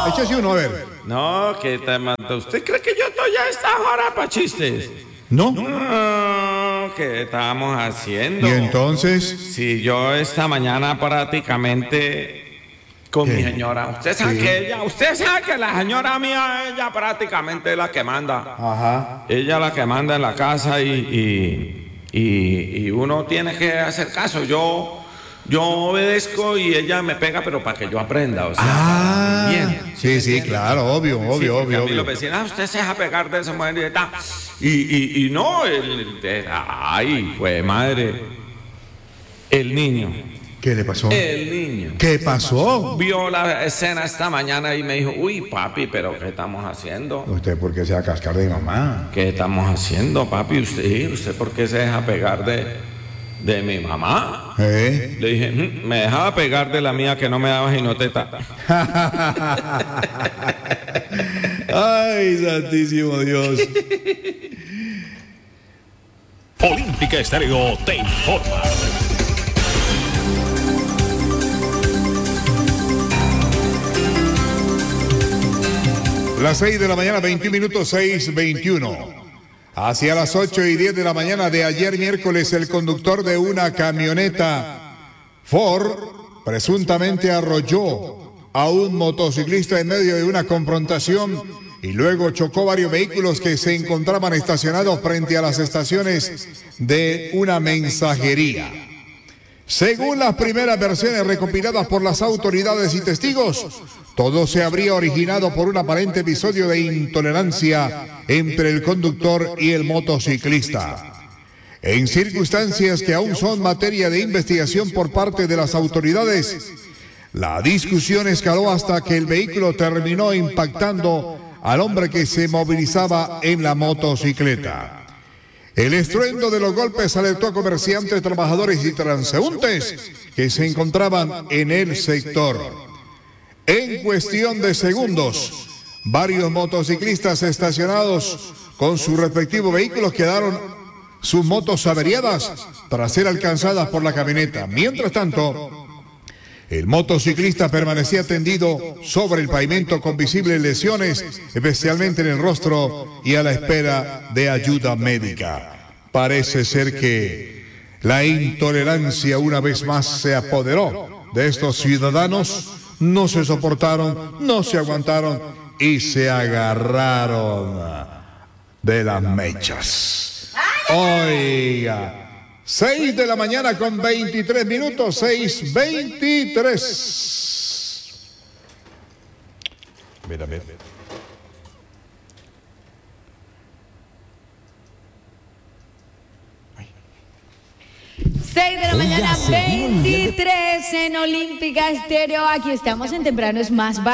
Échese uno, a ver. No, que te mata. ¿Usted cree que yo estoy a esta hora para chistes? ¿No? No, ¿qué estamos haciendo? ¿Y entonces? Si yo esta mañana prácticamente con mi señora, usted sabe que la señora mía, ella prácticamente es la que manda. Ajá. Ella es la que manda en la casa y uno tiene que hacer caso. Yo obedezco y ella me pega, pero para que yo aprenda, o sea, bien. Sí, claro, obvio. A mí los vecinos, usted se deja pegar de esa mujer y tal. Y no, ay, pues madre, el niño. ¿Qué le pasó? El niño. ¿Qué pasó? Vio la escena esta mañana y me dijo, uy, papi, pero ¿qué estamos haciendo? ¿Usted por qué se va a cascar de mamá? ¿Qué estamos haciendo, papi? ¿Usted por qué se deja pegar de mi mamá? Le dije, me dejaba pegar de la mía que no me daba sino teta. Ay, santísimo Dios. Olímpica Estéreo te informa. Las 6 de la mañana, 21 minutos, 6:21. Hacia las 8:10 de la mañana de ayer miércoles, el conductor de una camioneta Ford presuntamente arrolló a un motociclista en medio de una confrontación y luego chocó varios vehículos que se encontraban estacionados frente a las estaciones de una mensajería. Según las primeras versiones recopiladas por las autoridades y testigos, todo se habría originado por un aparente episodio de intolerancia entre el conductor y el motociclista. En circunstancias que aún son materia de investigación por parte de las autoridades, la discusión escaló hasta que el vehículo terminó impactando al hombre que se movilizaba en la motocicleta. El estruendo de los golpes alertó a comerciantes, trabajadores y transeúntes que se encontraban en el sector. En cuestión de segundos, varios motociclistas estacionados con sus respectivos vehículos quedaron sus motos averiadas tras ser alcanzadas por la camioneta. Mientras tanto, el motociclista permanecía tendido sobre el pavimento con visibles lesiones, especialmente en el rostro, y a la espera de ayuda médica. Parece ser que la intolerancia una vez más se apoderó de estos ciudadanos. No se soportaron, no se aguantaron y se agarraron de las mechas. Oiga. 6 de la mañana con 23 minutos, 6:23. Mira. 6 de la mañana, 23 en Olímpica Estéreo. Aquí estamos en Temprano es Más.